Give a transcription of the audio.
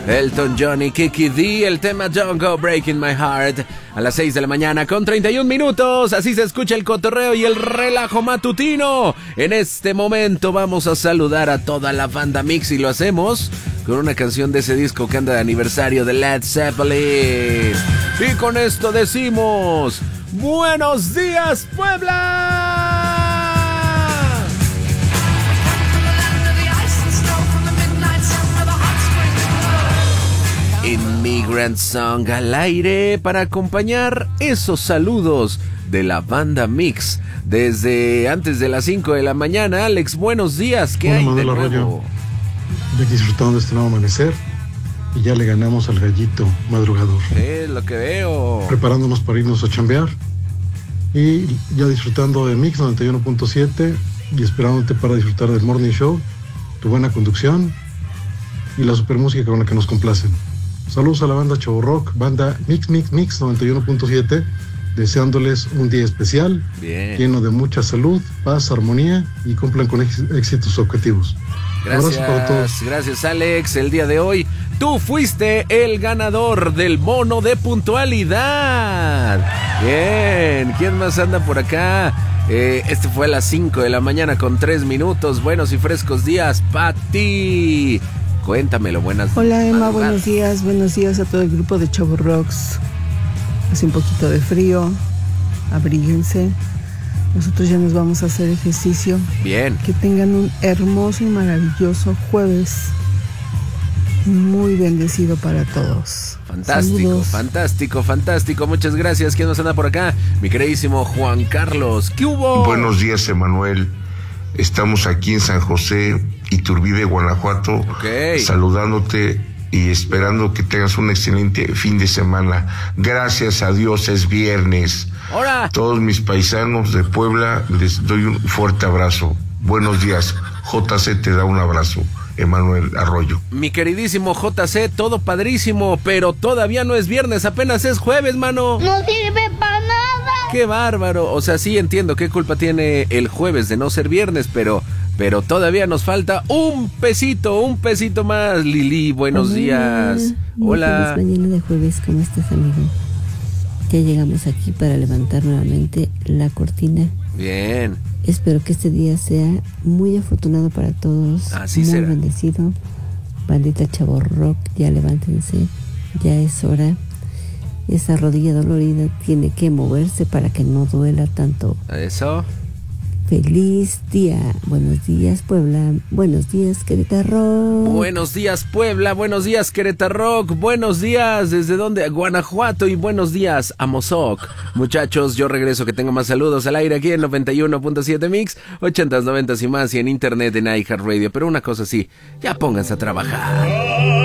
Elton John y Kiki D, el tema Don't Go Breaking My Heart, a las 6 de la mañana con 31 minutos. Así se escucha el cotorreo y el relajo matutino. En este momento vamos a saludar a toda la banda Mix y lo hacemos con una canción de ese disco que anda de aniversario de Led Zeppelin. Y con esto decimos: ¡buenos días, Puebla! Immigrant Song al aire para acompañar esos saludos de la banda Mix. Desde antes de las 5 de la mañana, Alex, buenos días. ¿Qué hay de nuevo? Ya disfrutando de este nuevo amanecer y ya le ganamos al gallito madrugador. Es lo que veo. Preparándonos para irnos a chambear y ya disfrutando de Mix 91.7 y esperándote para disfrutar del Morning Show, tu buena conducción y la super música con la que nos complacen. Saludos a la banda Chavo Rock, banda Mix 91.7, deseándoles un día especial, lleno de mucha salud, paz, armonía y cumplan con éxito sus objetivos. Gracias, abrazo para todos. Gracias, Alex. El día de hoy tú fuiste el ganador del bono de puntualidad. Bien, ¿quién más anda por acá? Este fue a las 5 de la mañana con 3 minutos. Buenos y frescos días, Pati. Cuéntamelo, buenas. Hola Emma, buenos días a todo el grupo de Chavo Rocks. Hace un poquito de frío, abríguense. Nosotros ya nos vamos a hacer ejercicio. Bien. Que tengan un hermoso y maravilloso jueves. Muy bendecido para todos. Fantástico, saludos. Fantástico. Muchas gracias. ¿Quién nos anda por acá? Mi queridísimo Juan Carlos. ¿Qué hubo? Buenos días, Emanuel. Estamos aquí en San José, Iturbide, Guanajuato, saludándote y esperando que tengas un excelente fin de semana. Gracias a Dios es viernes. ¡Hola! Todos mis paisanos de Puebla les doy un fuerte abrazo. Buenos días. JC te da un abrazo. Emanuel Arroyo. Mi queridísimo JC, todo padrísimo, pero todavía no es viernes, apenas es jueves, mano. No sirve para nada. Qué bárbaro. O sea, sí entiendo qué culpa tiene el jueves de no ser viernes, pero todavía nos falta un pesito más. Lili, buenos días. Hola. Feliz mañana de jueves, ¿cómo estás, amigo? Ya llegamos aquí para levantar nuevamente la cortina. Bien. Espero que este día sea muy afortunado para todos. Así muy será. Bendecido. Bandita Chavo Rock, ya levántense. Ya es hora. Esa rodilla dolorida tiene que moverse para que no duela tanto. Eso. Feliz día. Buenos días, Puebla. Buenos días, Querétaro. Buenos días, Puebla. Buenos días, Querétaro. Buenos días, ¿desde dónde? Guanajuato. Y buenos días, Amozoc. Muchachos, yo regreso, que tengo más saludos al aire aquí en 91.7 Mix, 80s, 90s y más, y en internet en iHeartRadio. Pero una cosa sí, ya pónganse a trabajar.